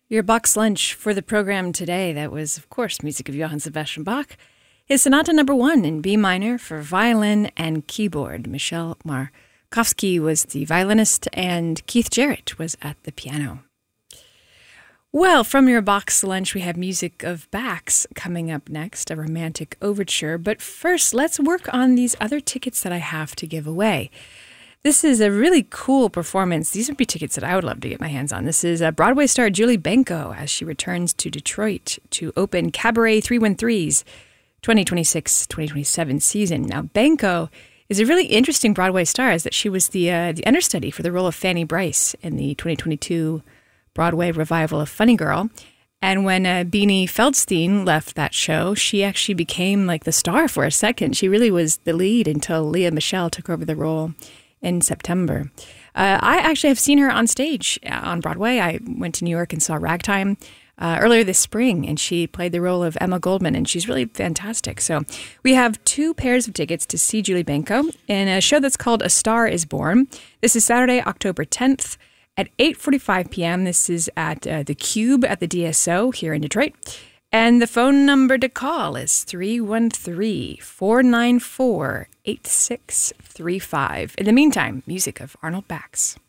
Your box lunch for the program today, that was, of course, music of Johann Sebastian Bach. His Sonata Number 1 in B minor for violin and keyboard. Michel Markovsky was the violinist, and Keith Jarrett was at the piano. Well, from your box lunch, we have music of Bach's coming up next, a romantic overture. But first, let's work on these other tickets that I have to give away. This is a really cool performance. These would be tickets that I would love to get my hands on. This is Broadway star Julie Benko as she returns to Detroit to open Cabaret 313's 2026-2027 season. Now, Benko is a really interesting Broadway star, is that she was the understudy for the role of Fanny Brice in the 2022 Broadway revival of Funny Girl. And when Beanie Feldstein left that show, she actually became like the star for a second. She really was the lead until Leah Michelle took over the role in September. I actually have seen her on stage on Broadway. I went to New York and saw Ragtime earlier this spring, and she played the role of Emma Goldman, and she's really fantastic. So we have 2 pairs of tickets to see Julie Benko in a show that's called A Star is Born. This is Saturday, October 10th at 8:45 p.m. This is at the Cube at the DSO here in Detroit. And the phone number to call is 313-494-8635. In the meantime, music of Arnold Bax.